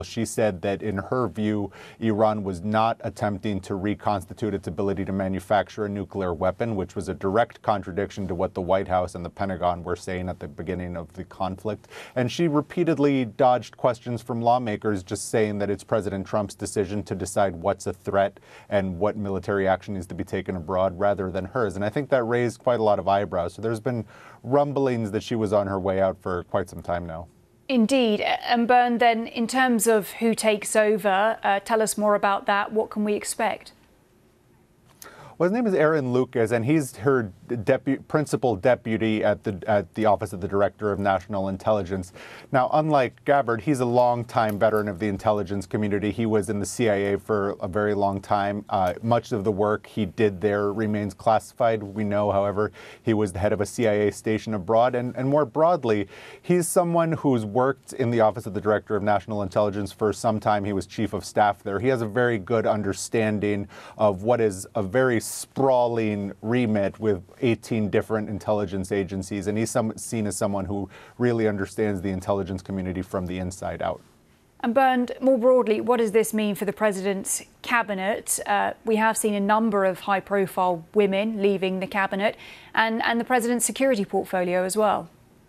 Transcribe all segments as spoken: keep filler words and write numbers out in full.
She said that in her view, Iran was not attempting to reconstitute its ability to manufacture a nuclear weapon, which was a direct contradiction to what the White House and the Pentagon were saying at the beginning of the conflict. And she repeatedly dodged questions from lawmakers, just saying that it's President Trump's decision to decide what's a threat and what military action needs to be taken abroad rather than hers. And I think that raised quite a lot of eyebrows. So there's been rumblings that she was on her way out for quite some time now. Indeed. And Bern, then, in terms of who takes over, uh, tell us more about that. What can we expect? Well, his name is Aaron Lucas, and he's her depu- principal deputy at the at the Office of the Director of National Intelligence. Now, unlike Gabbard, he's a longtime veteran of the intelligence community. He was in the C I A for a very long time. Uh, much of the work he did there remains classified. We know, however, he was the head of a C I A station abroad. And, and more broadly, he's someone who's worked in the Office of the Director of National Intelligence for some time. He was chief of staff there. He has a very good understanding of what is a very sprawling remit with eighteen different intelligence agencies, and he's some, seen as someone who really understands the intelligence community from the inside out. And Bernd, more broadly, what does this mean for the president's cabinet? Uh, we have seen a number of high-profile women leaving the cabinet, and, and the president's security portfolio as well.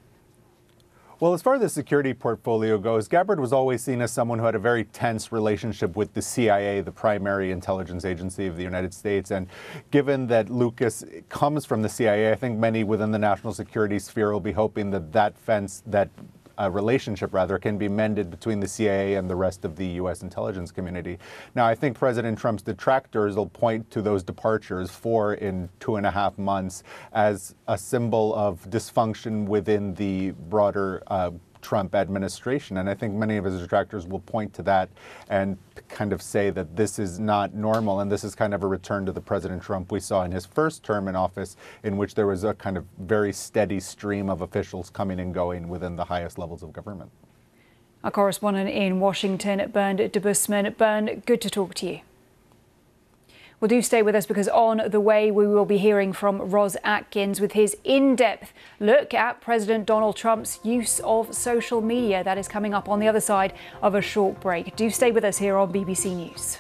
Well, as far as the security portfolio goes, Gabbard was always seen as someone who had a very tense relationship with the C I A, the primary intelligence agency of the United States. And given that Lucas comes from the C I A, I think many within the national security sphere will be hoping that that fence, that Uh, relationship rather, can be mended between the C I A and the rest of the U S intelligence community. Now, I think President Trump's detractors will point to those departures, four in two and a half months, as a symbol of dysfunction within the broader uh, Trump administration. And I think many of his detractors will point to that and kind of say that this is not normal, and this is kind of a return to the President Trump we saw in his first term in office, in which there was a kind of very steady stream of officials coming and going within the highest levels of government. Our correspondent in Washington, Bernd Debusmann. Bernd, good to talk to you. Well, do stay with us, because on the way we will be hearing from Roz Atkins with his in-depth look at President Donald Trump's use of social media. That is coming up on the other side of a short break. Do stay with us here on B B C News.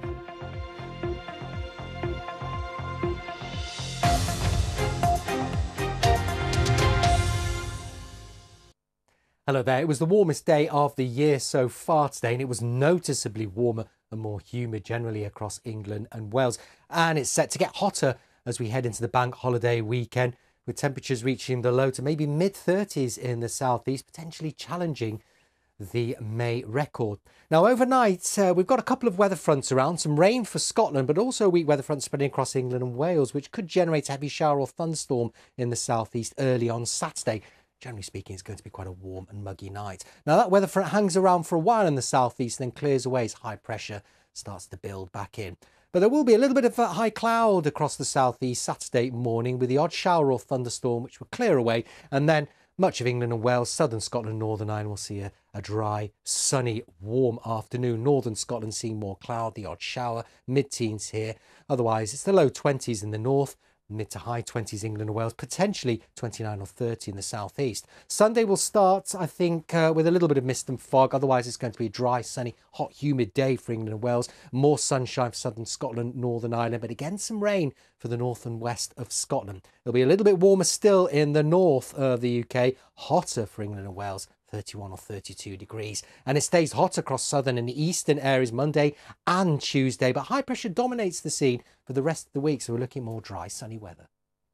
Hello there. It was the warmest day of the year so far today, and it was noticeably warmer and more humid generally across England and Wales. And it's set to get hotter as we head into the bank holiday weekend, with temperatures reaching the low to maybe mid thirties in the southeast, potentially challenging the May record. Now, overnight, uh, we've got a couple of weather fronts around, some rain for Scotland, but also a weak weather front spreading across England and Wales, which could generate a heavy shower or thunderstorm in the southeast early on Saturday. Generally speaking, it's going to be quite a warm and muggy night. Now, that weather front hangs around for a while in the southeast, then clears away as high pressure starts to build back in. But there will be a little bit of a high cloud across the southeast Saturday morning, with the odd shower or thunderstorm, which will clear away. And then much of England and Wales, southern Scotland, Northern Ireland will see a, a dry, sunny, warm afternoon. Northern Scotland seeing more cloud, the odd shower, mid-teens here. Otherwise, it's the low twenties in the north, mid to high twenties England and Wales, potentially twenty-nine or thirty in the southeast. Sunday will start, I think, uh, with a little bit of mist and fog. Otherwise, it's going to be a dry, sunny, hot, humid day for England and Wales. More sunshine for southern Scotland, Northern Ireland, but again, some rain for the north and west of Scotland. It'll be a little bit warmer still in the north of the U K, hotter for England and Wales, thirty-one or thirty-two degrees. And it stays hot across southern and eastern areas Monday and Tuesday, but high pressure dominates the scene for the rest of the week, so we're looking more dry, sunny weather.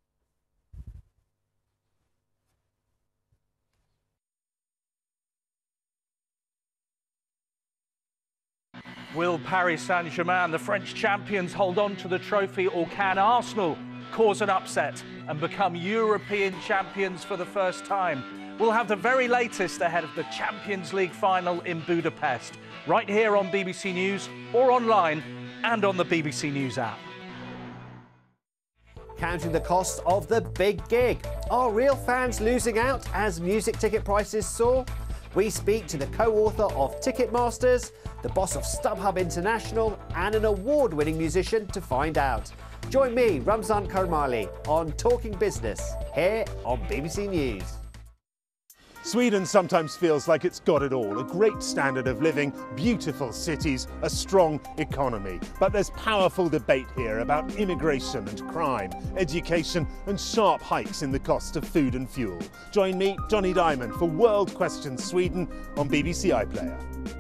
Will Paris Saint-Germain, the French champions, hold on to the trophy, or can Arsenal cause an upset and become European champions for the first time? We'll have the very latest ahead of the Champions League final in Budapest, right here on B B C News or online and on the B B C News app. Counting the cost of the big gig. Are real fans losing out as music ticket prices soar? We speak to the co-author of Ticketmasters, the boss of StubHub International, and an award-winning musician to find out. Join me, Ramzan Karmali, on Talking Business, here on B B C News. Sweden sometimes feels like it's got it all. A great standard of living, beautiful cities, a strong economy. But there's powerful debate here about immigration and crime, education and sharp hikes in the cost of food and fuel. Join me, Johnny Diamond, for World Questions Sweden on B B C iPlayer.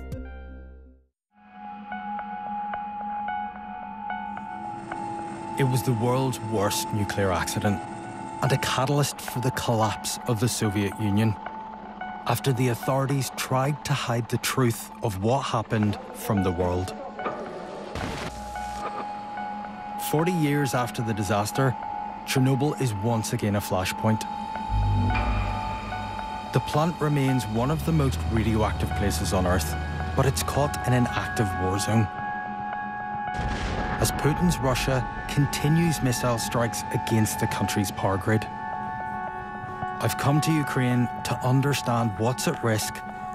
It was the world's worst nuclear accident and a catalyst for the collapse of the Soviet Union, after the authorities tried to hide the truth of what happened from the world. Forty years after the disaster, Chernobyl is once again a flashpoint. The plant remains one of the most radioactive places on Earth, but it's caught in an active war zone, as Putin's Russia continues missile strikes against the country's power grid. I've come to Ukraine to understand what's at risk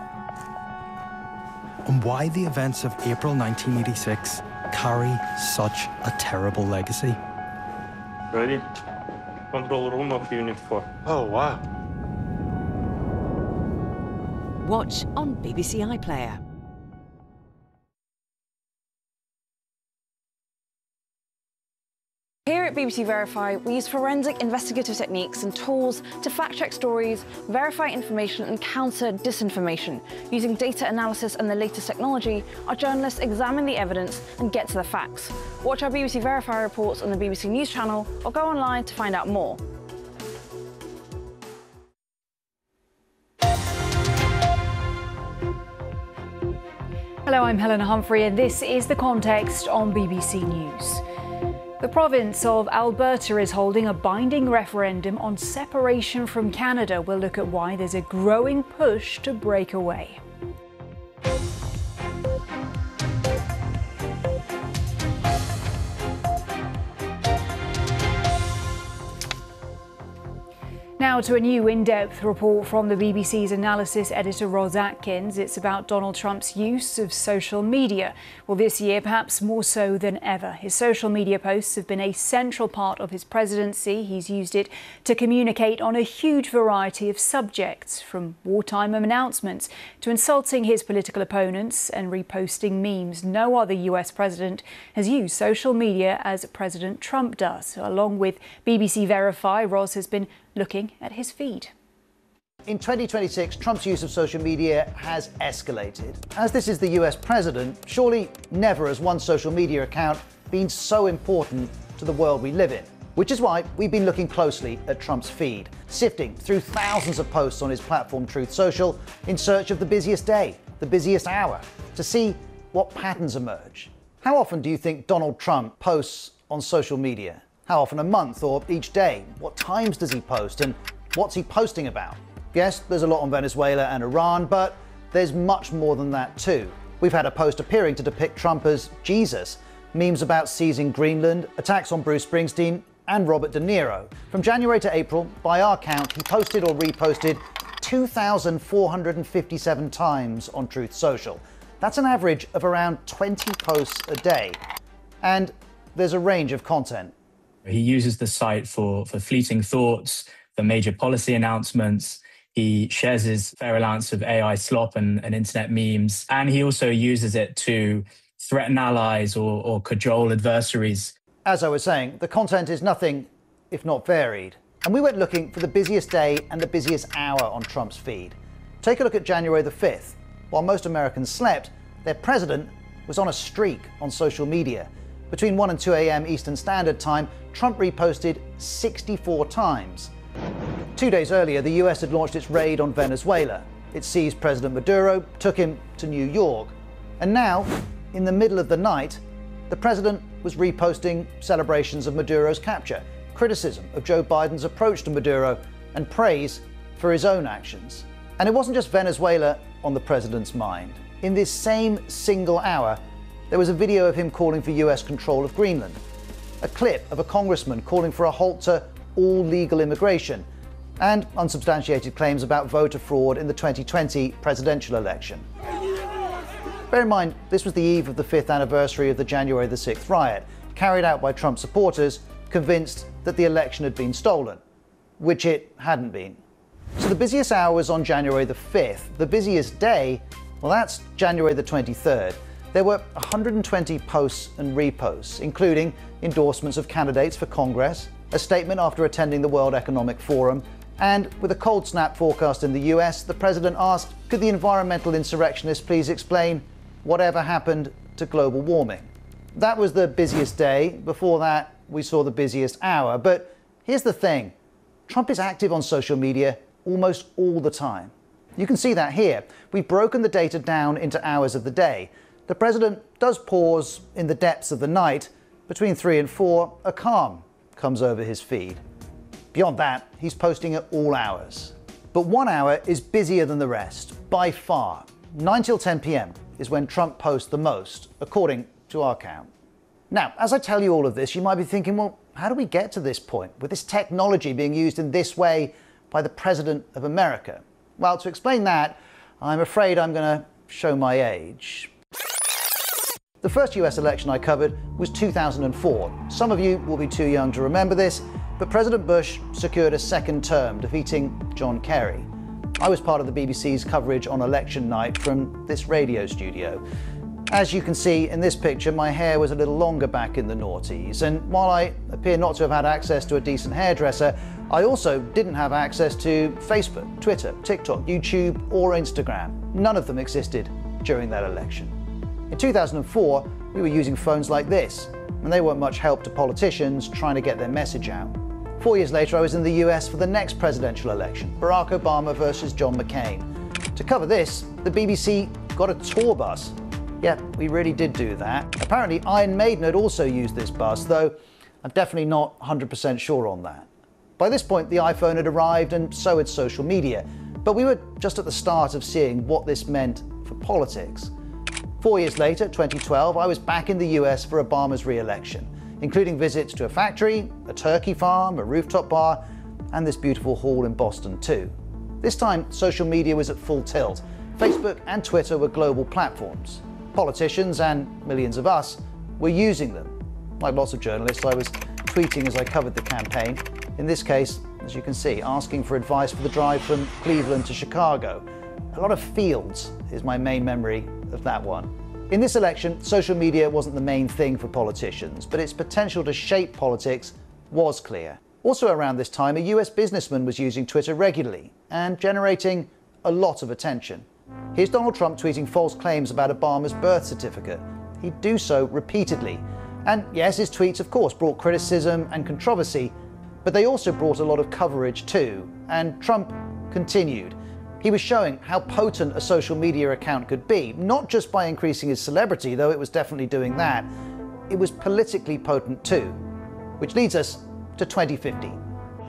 and why the events of April nineteen eighty-six carry such a terrible legacy. Ready? Control room of Unit four. Oh, wow. Watch on B B C iPlayer. Here at B B C Verify, we use forensic investigative techniques and tools to fact-check stories, verify information and counter disinformation. Using data analysis and the latest technology, our journalists examine the evidence and get to the facts. Watch our B B C Verify reports on the B B C News channel or go online to find out more. Hello, I'm Helena Humphrey and this is The Context on B B C News. The province of Alberta is holding a binding referendum on separation from Canada. We'll look at why there's a growing push to break away. Now to a new in-depth report from the B B C's analysis editor Ros Atkins. It's about Donald Trump's use of social media. Well, this year, perhaps more so than ever. His social media posts have been a central part of his presidency. He's used it to communicate on a huge variety of subjects, from wartime announcements to insulting his political opponents and reposting memes. No other U S president has used social media as President Trump does. Along with B B C Verify, Ros has been looking at his feed. In twenty twenty-six, Trump's use of social media has escalated. As this is the U S president, surely never has one social media account been so important to the world we live in. Which is why we've been looking closely at Trump's feed, sifting through thousands of posts on his platform Truth Social in search of the busiest day, the busiest hour, to see what patterns emerge. How often do you think Donald Trump posts on social media? How often a month or each day? What times does he post and what's he posting about? Yes, there's a lot on Venezuela and Iran, but there's much more than that too. We've had a post appearing to depict Trump as Jesus, memes about seizing Greenland, attacks on Bruce Springsteen and Robert De Niro. From January to April, by our count, he posted or reposted two thousand four hundred fifty-seven times on Truth Social. That's an average of around twenty posts a day. And there's a range of content. He uses the site for, for fleeting thoughts, for major policy announcements. He shares his fair allowance of A I slop and, and internet memes. And he also uses it to threaten allies or, or cajole adversaries. As I was saying, the content is nothing if not varied. And we went looking for the busiest day and the busiest hour on Trump's feed. Take a look at January the fifth. While most Americans slept, their president was on a streak on social media. Between one and two a m Eastern Standard Time, Trump reposted sixty-four times. Two days earlier, the U S had launched its raid on Venezuela. It seized President Maduro, took him to New York. And now, in the middle of the night, the president was reposting celebrations of Maduro's capture, criticism of Joe Biden's approach to Maduro, and praise for his own actions. And it wasn't just Venezuela on the president's mind. In this same single hour, there was a video of him calling for U S control of Greenland, a clip of a congressman calling for a halt to all legal immigration, and unsubstantiated claims about voter fraud in the twenty twenty presidential election. Bear in mind, this was the eve of the fifth anniversary of the January the sixth riot, carried out by Trump supporters convinced that the election had been stolen, which it hadn't been. So the busiest hour was on January the fifth. The busiest day, well, that's January the twenty-third. There were one hundred twenty posts and reposts, including endorsements of candidates for Congress, a statement after attending the World Economic Forum, and with a cold snap forecast in the U S, the president asked, could the environmental insurrectionists please explain whatever happened to global warming? That was the busiest day. Before that, we saw the busiest hour. But here's the thing. Trump is active on social media almost all the time. You can see that here. We've broken the data down into hours of the day. The president does pause in the depths of the night. Between three and four, a calm comes over his feed. Beyond that, he's posting at all hours. But one hour is busier than the rest, by far. nine till ten p m is when Trump posts the most, according to our count. Now, as I tell you all of this, you might be thinking, well, how do we get to this point, with this technology being used in this way by the President of America? Well, to explain that, I'm afraid I'm going to show my age. The first U S election I covered was two thousand four. Some of you will be too young to remember this, but President Bush secured a second term, defeating John Kerry. I was part of the B B C's coverage on election night from this radio studio. As you can see in this picture, my hair was a little longer back in the noughties, and while I appear not to have had access to a decent hairdresser, I also didn't have access to Facebook, Twitter, TikTok, YouTube, or Instagram. None of them existed during that election. In two thousand four, we were using phones like this, and they weren't much help to politicians trying to get their message out. Four years later, I was in the U S for the next presidential election, Barack Obama versus John McCain. To cover this, the B B C got a tour bus. Yeah, we really did do that. Apparently, Iron Maiden had also used this bus, though I'm definitely not one hundred percent sure on that. By this point, the iPhone had arrived, and so had social media. But we were just at the start of seeing what this meant for politics. Four years later, twenty twelve, I was back in the U S for Obama's re-election, including visits to a factory, a turkey farm, a rooftop bar, and this beautiful hall in Boston too. This time, social media was at full tilt. Facebook and Twitter were global platforms. Politicians, and millions of us, were using them. Like lots of journalists, I was tweeting as I covered the campaign. In this case, as you can see, asking for advice for the drive from Cleveland to Chicago. A lot of fields is my main memory of that one. In this election, social media wasn't the main thing for politicians, but its potential to shape politics was clear. Also around this time, a U S businessman was using Twitter regularly and generating a lot of attention. Here's Donald Trump tweeting false claims about Obama's birth certificate. He'd do so repeatedly. And yes, his tweets, of course, brought criticism and controversy, but they also brought a lot of coverage too. And Trump continued. He was showing how potent a social media account could be, not just by increasing his celebrity, though it was definitely doing that. It was politically potent too. Which leads us to twenty fifteen.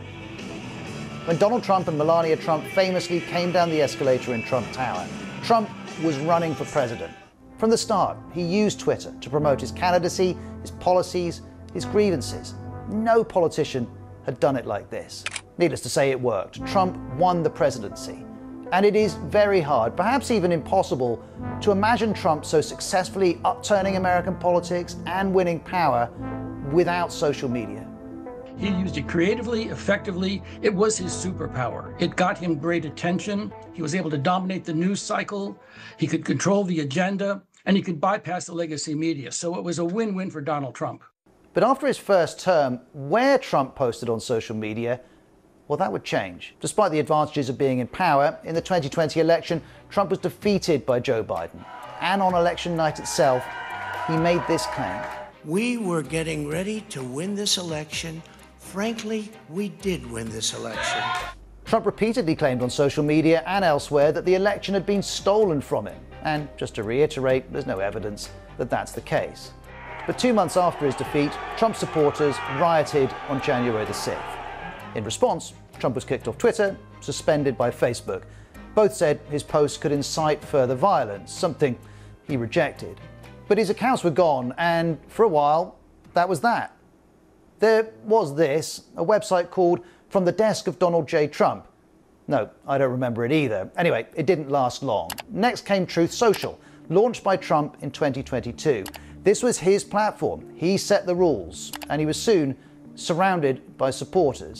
When Donald Trump and Melania Trump famously came down the escalator in Trump Tower, Trump was running for president. From the start, he used Twitter to promote his candidacy, his policies, his grievances. No politician had done it like this. Needless to say, it worked. Trump won the presidency. And it is very hard, perhaps even impossible, to imagine Trump so successfully upturning American politics and winning power without social media. He used it creatively, effectively. It was his superpower. It got him great attention. He was able to dominate the news cycle. He could control the agenda, and he could bypass the legacy media. So it was a win-win for Donald Trump. But after his first term, where Trump posted on social media, well, that would change. Despite the advantages of being in power, in the twenty twenty election, Trump was defeated by Joe Biden. And on election night itself, he made this claim. We were getting ready to win this election. Frankly, we did win this election. Trump repeatedly claimed on social media and elsewhere that the election had been stolen from him. And just to reiterate, there's no evidence that that's the case. But two months after his defeat, Trump supporters rioted on January the sixth. In response, Trump was kicked off Twitter, suspended by Facebook. Both said his posts could incite further violence, something he rejected. But his accounts were gone, and for a while, that was that. There was this, a website called From the Desk of Donald J. Trump. No, I don't remember it either. Anyway, it didn't last long. Next came Truth Social, launched by Trump in twenty twenty-two. This was his platform. He set the rules, and he was soon surrounded by supporters.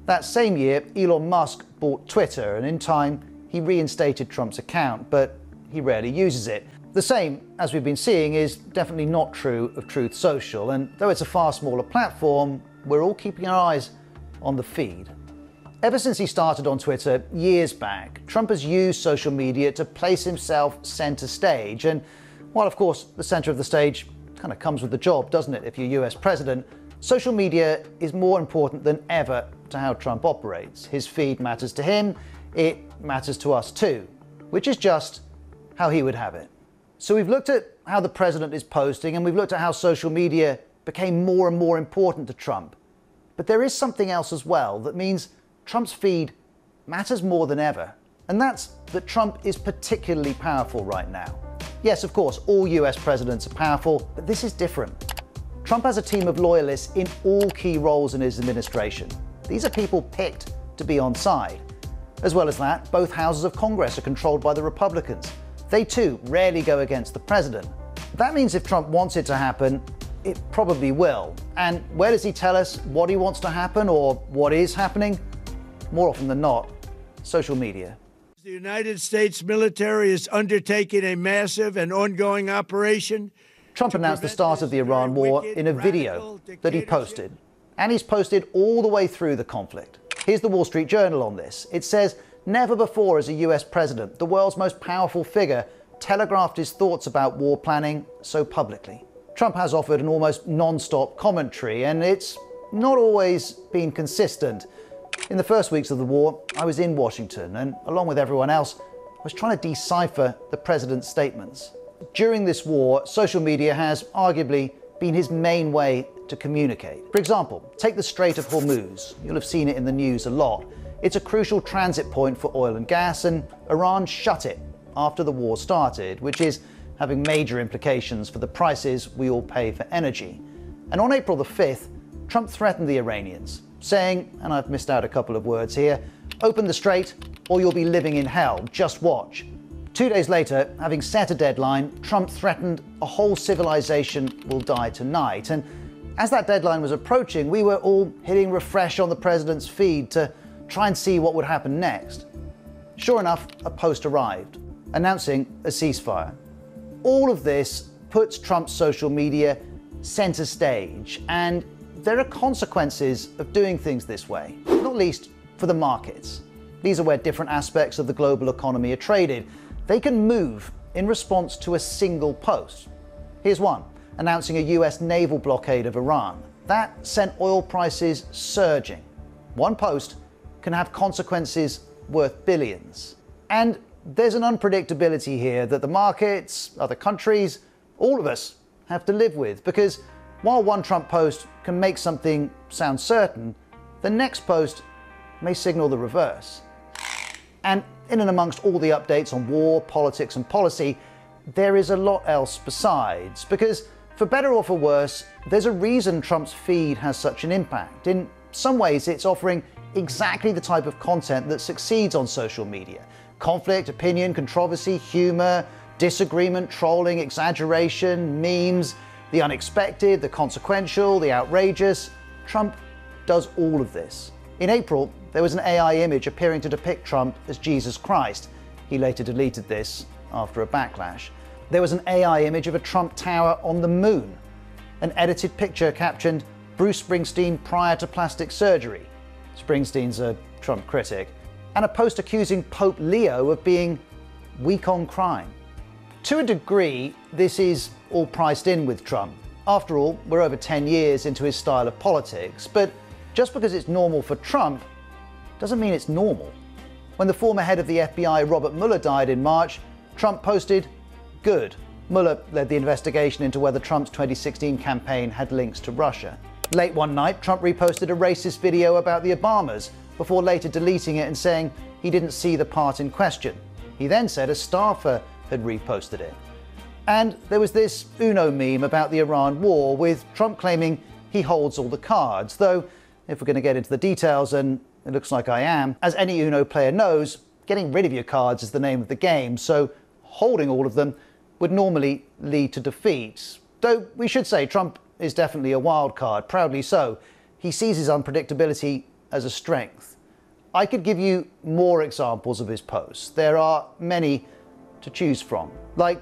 That same year, Elon Musk bought Twitter, and in time, he reinstated Trump's account, but he rarely uses it. The same, as we've been seeing, is definitely not true of Truth Social, and though it's a far smaller platform, we're all keeping our eyes on the feed. Ever since he started on Twitter years back, Trump has used social media to place himself center stage, and while of course the center of the stage kind of comes with the job, doesn't it, if you're U S president, social media is more important than ever to how Trump operates. His feed matters to him, it matters to us too, which is just how he would have it. So we've looked at how the president is posting, and we've looked at how social media became more and more important to Trump. But there is something else as well that means Trump's feed matters more than ever, and that's that Trump is particularly powerful right now. Yes, of course, all U S presidents are powerful, but this is different. Trump has a team of loyalists in all key roles in his administration. These are people picked to be on side. As well as that, both houses of Congress are controlled by the Republicans. They too rarely go against the president. That means if Trump wants it to happen, it probably will. And where does he tell us what he wants to happen or what is happening? More often than not, social media. The United States military is undertaking a massive and ongoing operation. Trump announced the start of the Iran war in a video that he posted. And he's posted all the way through the conflict. Here's the Wall Street Journal on this. It says, never before as a U S president, the world's most powerful figure telegraphed his thoughts about war planning so publicly. Trump has offered an almost non-stop commentary, and it's not always been consistent. In the first weeks of the war, I was in Washington, and along with everyone else, I was trying to decipher the president's statements. During this war, social media has arguably been his main way to communicate. For example, take the Strait of Hormuz. You'll have seen it in the news a lot. It's a crucial transit point for oil and gas, and Iran shut it after the war started, which is having major implications for the prices we all pay for energy. And on April the fifth, Trump threatened the Iranians, saying, and I've missed out a couple of words here, open the strait or you'll be living in hell, just watch. Two days later, having set a deadline, Trump threatened a whole civilization will die tonight. And as that deadline was approaching, we were all hitting refresh on the president's feed to try and see what would happen next. Sure enough, a post arrived, announcing a ceasefire. All of this puts Trump's social media center stage, and there are consequences of doing things this way, not least for the markets. These are where different aspects of the global economy are traded. They can move in response to a single post. Here's one, announcing a U S naval blockade of Iran. That sent oil prices surging. One post can have consequences worth billions. And there's an unpredictability here that the markets, other countries, all of us have to live with, because while one Trump post can make something sound certain, the next post may signal the reverse. And in and amongst all the updates on war, politics and policy, there is a lot else besides, because for better or for worse, there's a reason Trump's feed has such an impact. In some ways, it's offering exactly the type of content that succeeds on social media. Conflict, opinion, controversy, humor, disagreement, trolling, exaggeration, memes, the unexpected, the consequential, the outrageous. Trump does all of this. In April, there was an A I image appearing to depict Trump as Jesus Christ. He later deleted this after a backlash. There was an A I image of a Trump tower on the moon. An edited picture captioned, Bruce Springsteen prior to plastic surgery. Springsteen's a Trump critic. And a post accusing Pope Leo of being weak on crime. To a degree, this is all priced in with Trump. After all, we're over ten years into his style of politics, but just because it's normal for Trump doesn't mean it's normal. When the former head of the F B I, Robert Mueller, died in March, Trump posted, good. Mueller led the investigation into whether Trump's twenty sixteen campaign had links to Russia. Late one night, Trump reposted a racist video about the Obamas, before later deleting it and saying he didn't see the part in question. He then said a staffer had reposted it. And there was this Uno meme about the Iran war, with Trump claiming he holds all the cards, though if we're going to get into the details, and it looks like I am, as any Uno player knows, getting rid of your cards is the name of the game, so holding all of them would normally lead to defeat. Though we should say Trump is definitely a wild card, proudly so. He sees his unpredictability as a strength. I could give you more examples of his posts. There are many to choose from, like